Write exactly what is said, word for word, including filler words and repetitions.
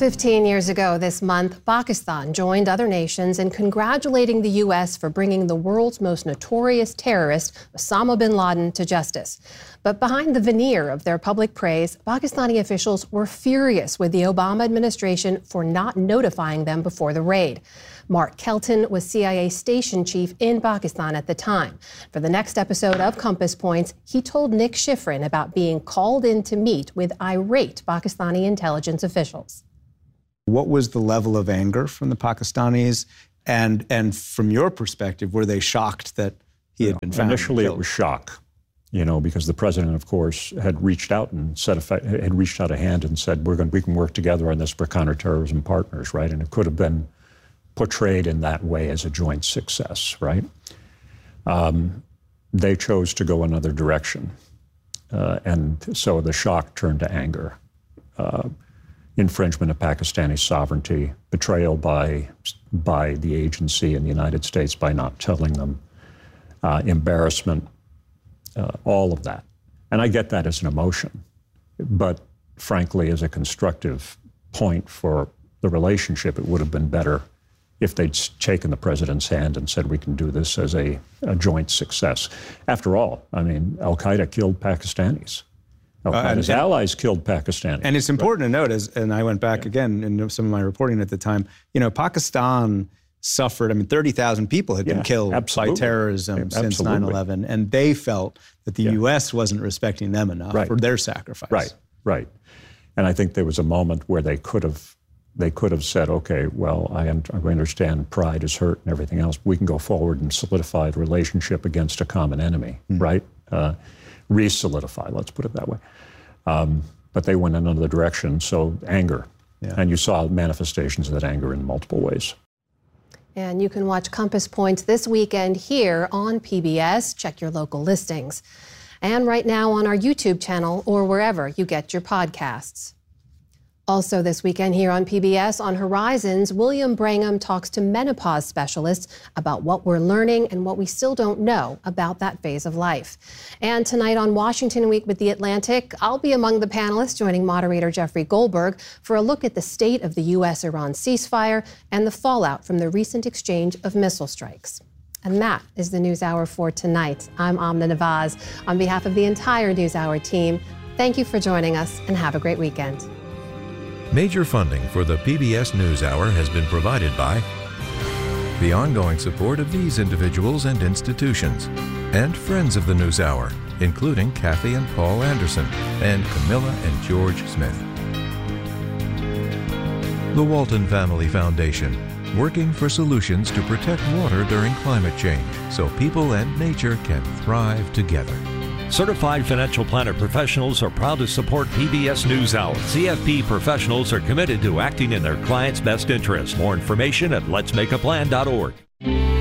fifteen years ago this month, Pakistan joined other nations in congratulating the U S for bringing the world's most notorious terrorist, Osama bin Laden, to justice. But behind the veneer of their public praise, Pakistani officials were furious with the Obama administration for not notifying them before the raid. Mark Kelton was C I A station chief in Pakistan at the time. For the next episode of Compass Points, he told Nick Schifrin about being called in to meet with irate Pakistani intelligence officials. What was the level of anger from the Pakistanis? And and from your perspective, were they shocked that he had been found? Initially, it was shock, you know, because the president, of course, had reached out and said, had reached out a hand and said, we're going, we can work together on this for counterterrorism partners, right? And it could have been portrayed in that way as a joint success, right? Um, they chose to go another direction. Uh, and so the shock turned to anger. Uh, infringement of Pakistani sovereignty, betrayal by, by the agency in the United States by not telling them, uh, embarrassment, uh, all of that. And I get that as an emotion, but frankly, as a constructive point for the relationship, it would have been better if they'd taken the president's hand and said, we can do this as a, a joint success. After all, I mean, al-Qaeda killed Pakistanis. Al-Qaeda's uh, and, allies killed Pakistanis. And it's important right. to note, as, and I went back yeah. again in some of my reporting at the time, you know, Pakistan suffered, I mean, thirty thousand people had been yeah, killed absolutely. by terrorism yeah, since nine eleven, and they felt that the yeah. U S wasn't respecting them enough right. for their sacrifice. Right, right. And I think there was a moment where they could have They could have said, okay, well, I, am, I understand pride is hurt and everything else. We can go forward and solidify the relationship against a common enemy, mm-hmm. right? Uh, re-solidify, let's put it that way. Um, but they went in another direction, so anger. Yeah. And you saw manifestations of that anger in multiple ways. And you can watch Compass Points this weekend here on P B S. Check your local listings. And right now on our YouTube channel or wherever you get your podcasts. Also this weekend here on P B S, on Horizons, William Brangham talks to menopause specialists about what we're learning and what we still don't know about that phase of life. And tonight on Washington Week with The Atlantic, I'll be among the panelists joining moderator Jeffrey Goldberg for a look at the state of the U S Iran ceasefire and the fallout from the recent exchange of missile strikes. And that is the NewsHour for tonight. I'm Amna Nawaz. On behalf of the entire NewsHour team, thank you for joining us and have a great weekend. Major funding for the P B S NewsHour has been provided by the ongoing support of these individuals and institutions, and friends of the NewsHour, including Kathy and Paul Anderson, and Camilla and George Smith. The Walton Family Foundation, working for solutions to protect water during climate change so people and nature can thrive together. Certified financial planner professionals are proud to support P B S NewsHour. C F P professionals are committed to acting in their clients' best interest. More information at lets make a plan dot org.